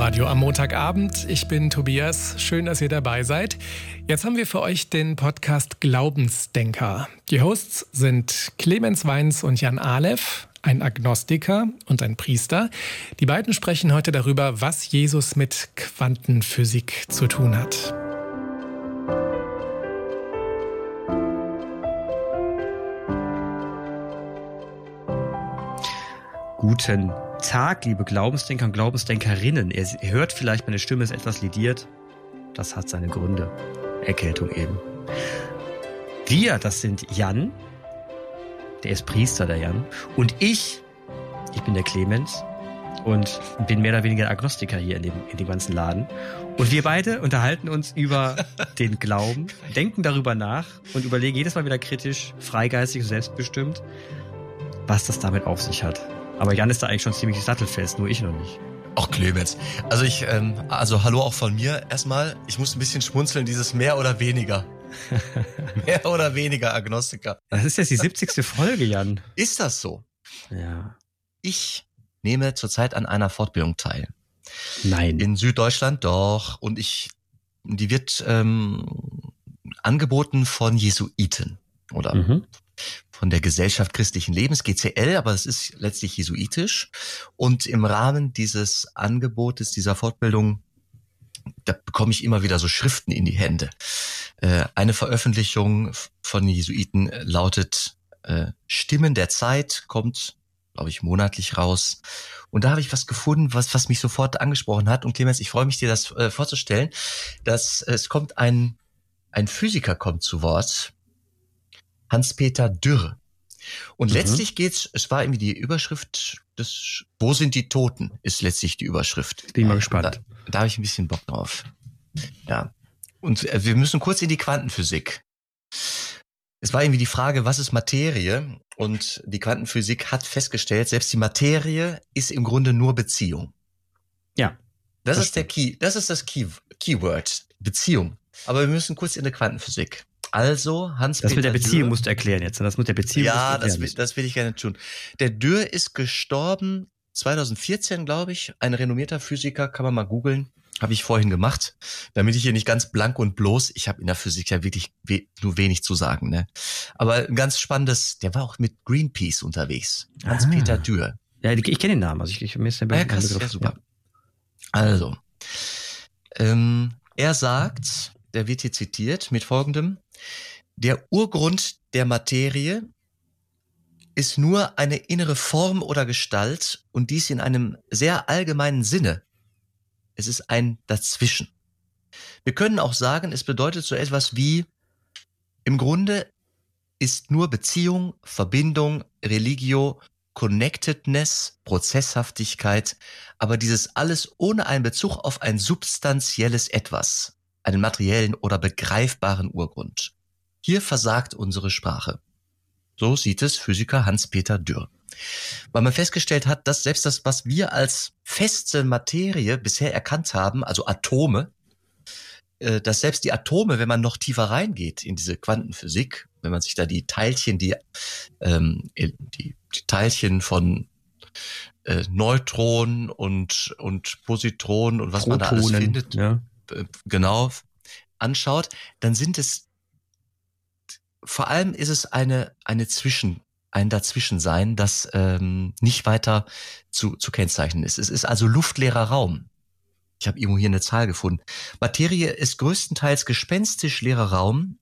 Kirchenradio am Montagabend. Ich bin Tobias. Schön, dass ihr dabei seid. Jetzt haben wir für euch den Podcast Glaubensdenker. Die Hosts sind Clemens Weins und Jan Aleph, ein Agnostiker und ein Priester. Die beiden sprechen heute darüber, was Jesus mit Quantenphysik zu tun hat. Guten Tag, liebe Glaubensdenker und Glaubensdenkerinnen. Ihr hört vielleicht, meine Stimme ist etwas lediert. Das hat seine Gründe. Erkältung eben. Wir, das sind Jan. Der ist Priester, der Jan. Und ich bin der Clemens und bin mehr oder weniger Agnostiker hier in dem ganzen Laden. Und wir beide unterhalten uns über den Glauben, denken darüber nach und überlegen jedes Mal wieder kritisch, freigeistig und selbstbestimmt, was das damit auf sich hat. Aber Jan ist da eigentlich schon ziemlich sattelfest, nur ich noch nicht. Auch Clemens. Also hallo auch von mir erstmal. Ich muss ein bisschen schmunzeln, dieses mehr oder weniger. Mehr oder weniger Agnostiker. Das ist jetzt die 70. Folge, Jan. Ist das so? Ja. Ich nehme zurzeit an einer Fortbildung teil. Nein. In Süddeutschland, doch. Und die wird angeboten von Jesuiten oder von der Gesellschaft christlichen Lebens, GCL, aber es ist letztlich jesuitisch. Und im Rahmen dieses Angebotes, dieser Fortbildung, da bekomme ich immer wieder so Schriften in die Hände. Eine Veröffentlichung von Jesuiten lautet Stimmen der Zeit, kommt, glaube ich, monatlich raus. Und da habe ich was gefunden, was mich sofort angesprochen hat. Und Clemens, ich freue mich, dir das vorzustellen, dass es kommt ein Physiker kommt zu Wort, Hans-Peter Dürr. Und letztlich es war irgendwie die Überschrift Wo sind die Toten, ist letztlich die Überschrift. Bin mal gespannt. Da habe ich ein bisschen Bock drauf. Ja. Und wir müssen kurz in die Quantenphysik. Es war irgendwie die Frage, was ist Materie? Und die Quantenphysik hat festgestellt, selbst die Materie ist im Grunde nur Beziehung. Ja. Das ist das Keyword. Beziehung. Aber wir müssen kurz in die Quantenphysik. Also, Hans-Peter Das mit der Beziehung Dürr, musst du erklären jetzt. Das mit der Beziehung. Ja, das will ich gerne tun. Der Dürr ist gestorben 2014, glaube ich. Ein renommierter Physiker, kann man mal googeln. Habe ich vorhin gemacht, damit ich hier nicht ganz blank und bloß. Ich habe in der Physik ja wirklich nur wenig zu sagen. Ne? Aber ein ganz spannendes, der war auch mit Greenpeace unterwegs. Hans-Peter Dürr. Ja, ich kenne den Namen. Also mir ist der Begriff. Ja, super. Ja. Also, er sagt, der wird hier zitiert mit folgendem: Der Urgrund der Materie ist nur eine innere Form oder Gestalt und dies in einem sehr allgemeinen Sinne. Es ist ein Dazwischen. Wir können auch sagen, es bedeutet so etwas wie, im Grunde ist nur Beziehung, Verbindung, Religio, Connectedness, Prozesshaftigkeit, aber dieses alles ohne einen Bezug auf ein substanzielles Etwas, einen materiellen oder begreifbaren Urgrund. Hier versagt unsere Sprache. So sieht es Physiker Hans-Peter Dürr. Weil man festgestellt hat, dass selbst das, was wir als feste Materie bisher erkannt haben, also Atome, dass selbst die Atome, wenn man noch tiefer reingeht in diese Quantenphysik, wenn man sich da die Teilchen, die Teilchen von Neutronen und Positronen und was Protonen, man da alles findet, ja, genau, anschaut, dann sind es, vor allem ist es ein Dazwischensein, das nicht weiter zu kennzeichnen ist. Es ist also luftleerer Raum. Ich habe irgendwo hier eine Zahl gefunden. Materie ist größtenteils gespenstisch leerer Raum,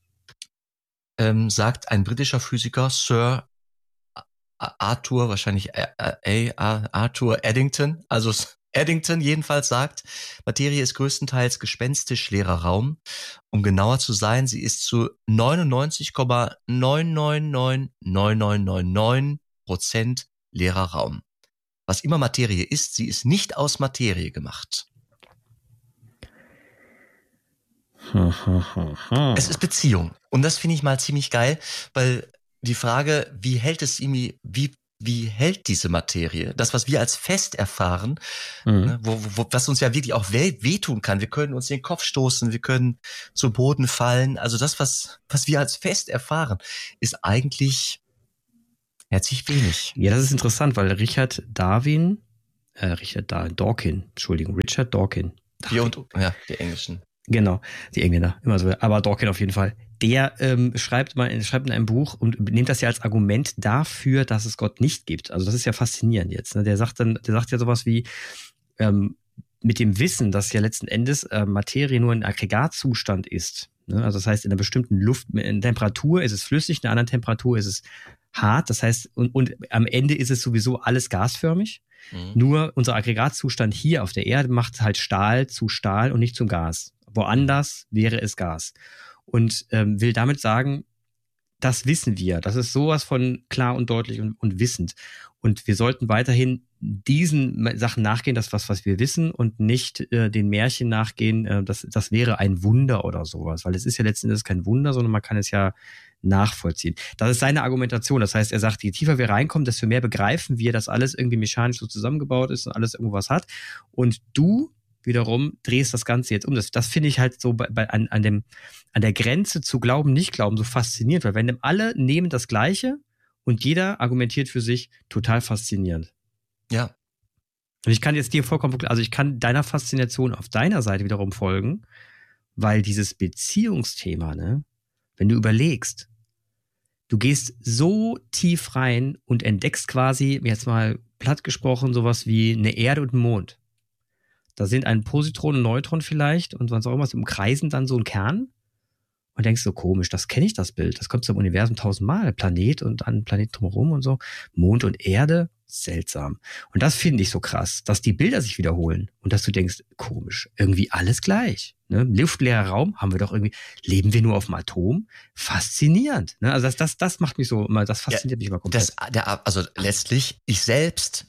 sagt ein britischer Physiker, Sir Arthur, wahrscheinlich Arthur Eddington, also Eddington jedenfalls sagt, Materie ist größtenteils gespenstisch leerer Raum. Um genauer zu sein, sie ist zu 99,9999999% leerer Raum. Was immer Materie ist, sie ist nicht aus Materie gemacht. Es ist Beziehung. Und das finde ich mal ziemlich geil, weil die Frage, wie hält diese Materie, das, was wir als fest erfahren, ne, was uns ja wirklich auch wehtun kann. Wir können uns den Kopf stoßen, wir können zu Boden fallen. Also das, was wir als fest erfahren, ist eigentlich herzlich wenig. Ja, das ist interessant, weil Richard Darwin Richard Dawkins, Richard Dawkins. Die Englischen. Genau, die Engländer, immer so, aber Dawkins auf jeden Fall. Der schreibt in einem Buch und nimmt das ja als Argument dafür, dass es Gott nicht gibt. Also das ist ja faszinierend jetzt. Ne? Der sagt ja sowas wie, mit dem Wissen, dass ja letzten Endes Materie nur ein Aggregatzustand ist. Ne? Also das heißt, in einer bestimmten Temperatur ist es flüssig, in einer anderen Temperatur ist es hart. Das heißt, und am Ende ist es sowieso alles gasförmig. Nur unser Aggregatzustand hier auf der Erde macht halt Stahl zu Stahl und nicht zum Gas. Woanders wäre es Gas. Und will damit sagen, das wissen wir. Das ist sowas von klar und deutlich und wissend. Und wir sollten weiterhin diesen Sachen nachgehen, das was wir wissen und nicht den Märchen nachgehen, das wäre ein Wunder oder sowas. Weil es ist ja letzten Endes kein Wunder, sondern man kann es ja nachvollziehen. Das ist seine Argumentation. Das heißt, er sagt, je tiefer wir reinkommen, desto mehr begreifen wir, dass alles irgendwie mechanisch so zusammengebaut ist und alles irgendwas hat. Und du wiederum drehst das Ganze jetzt um. Das finde ich halt so an der Grenze zu glauben, nicht glauben, so faszinierend. Weil wenn alle nehmen das Gleiche und jeder argumentiert für sich, total faszinierend. Ja. Und ich kann jetzt dir ich kann deiner Faszination auf deiner Seite wiederum folgen, weil dieses Beziehungsthema, ne, wenn du überlegst, du gehst so tief rein und entdeckst quasi, jetzt mal platt gesprochen, sowas wie eine Erde und einen Mond. Da sind ein Positron und Neutron vielleicht und was auch immer, umkreisen dann so einen Kern und denkst so, komisch, das kenne ich, das Bild. Das kommt zum Universum 1000-mal. Planet und an Planet drumherum und so. Mond und Erde, seltsam. Und das finde ich so krass, dass die Bilder sich wiederholen und dass du denkst, komisch, irgendwie alles gleich. Ne? Luftleerer Raum, haben wir doch irgendwie, leben wir nur auf dem Atom? Faszinierend. Ne? Also das macht mich so, das fasziniert mich immer komplett. Also letztlich, ich selbst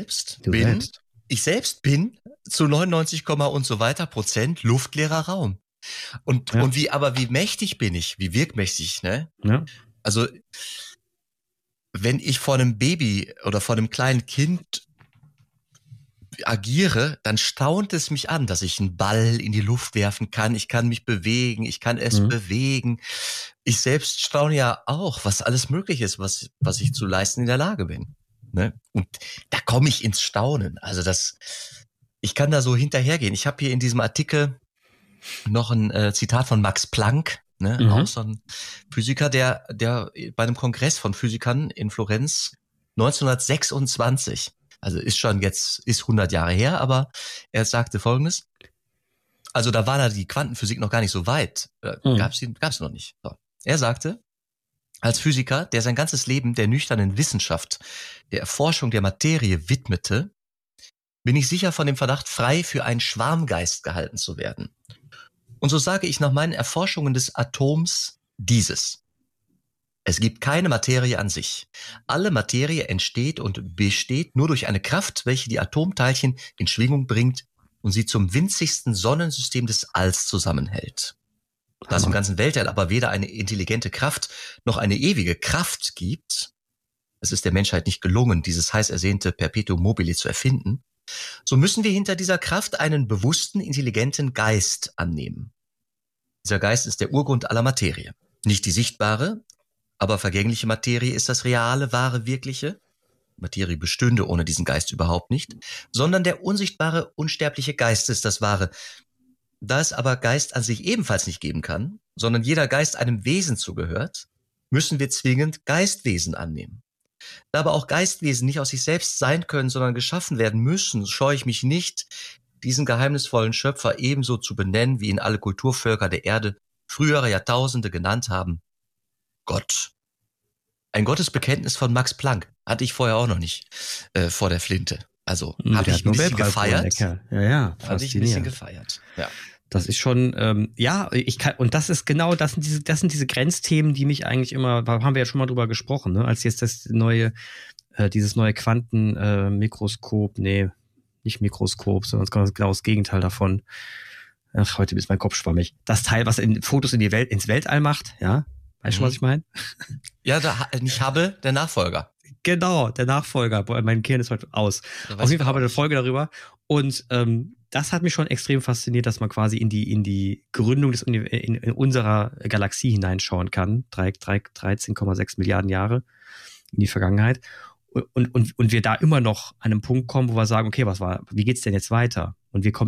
bin zu 99, und so weiter Prozent luftleerer Raum. Und wie mächtig bin ich? Wie wirkmächtig, ne? Ja. Also, wenn ich vor einem Baby oder vor einem kleinen Kind agiere, dann staunt es mich an, dass ich einen Ball in die Luft werfen kann. Ich kann mich bewegen, ich kann es bewegen. Ich selbst staune ja auch, was alles möglich ist, was ich zu leisten in der Lage bin. Ne? Und da komme ich ins Staunen. Also ich kann da so hinterhergehen. Ich habe hier in diesem Artikel noch ein Zitat von Max Planck, ne? Auch so ein Physiker, der bei einem Kongress von Physikern in Florenz 1926, also ist 100 Jahre her, aber er sagte Folgendes: Also da war die Quantenphysik noch gar nicht so weit, gab's noch nicht. So. Er sagte, als Physiker, der sein ganzes Leben der nüchternen Wissenschaft, der Erforschung der Materie widmete, bin ich sicher von dem Verdacht, frei für einen Schwarmgeist gehalten zu werden. Und so sage ich nach meinen Erforschungen des Atoms dieses: Es gibt keine Materie an sich. Alle Materie entsteht und besteht nur durch eine Kraft, welche die Atomteilchen in Schwingung bringt und sie zum winzigsten Sonnensystem des Alls zusammenhält. Da es im ganzen Weltall aber weder eine intelligente Kraft noch eine ewige Kraft gibt, es ist der Menschheit nicht gelungen, dieses heiß ersehnte Perpetuum mobile zu erfinden, so müssen wir hinter dieser Kraft einen bewussten, intelligenten Geist annehmen. Dieser Geist ist der Urgrund aller Materie. Nicht die sichtbare, aber vergängliche Materie ist das reale, wahre, wirkliche. Materie bestünde ohne diesen Geist überhaupt nicht, sondern der unsichtbare, unsterbliche Geist ist das Wahre. Da es aber Geist an sich ebenfalls nicht geben kann, sondern jeder Geist einem Wesen zugehört, müssen wir zwingend Geistwesen annehmen. Da aber auch Geistwesen nicht aus sich selbst sein können, sondern geschaffen werden müssen, scheue ich mich nicht, diesen geheimnisvollen Schöpfer ebenso zu benennen, wie ihn alle Kulturvölker der Erde frühere Jahrtausende genannt haben: Gott. Ein Gottesbekenntnis von Max Planck hatte ich vorher auch noch nicht vor der Flinte. Also habe ich ein bisschen gefeiert. Ja, fand ich ein bisschen gefeiert. Ja. Das ist schon, und das ist genau, das sind diese Grenzthemen, die mich eigentlich immer, da haben wir ja schon mal drüber gesprochen, ne? Als jetzt dieses neue Quantenmikroskop, nicht Mikroskop, sondern genau das Gegenteil davon. Ach, heute ist mein Kopf schwammig. Das Teil, was Fotos ins Weltall macht, ja? Weißt du schon, was ich meine? Ja, nicht Hubble, der Nachfolger. Genau, der Nachfolger. Boah, mein Gehirn ist heute aus. Auf jeden Fall haben wir eine Folge darüber. Und das hat mich schon extrem fasziniert, dass man quasi in die Gründung in unserer Galaxie hineinschauen kann. 13,6 Milliarden Jahre in die Vergangenheit. und wir da immer noch an einem Punkt kommen, wo wir sagen, okay, wie geht's denn jetzt weiter? Und wir kommen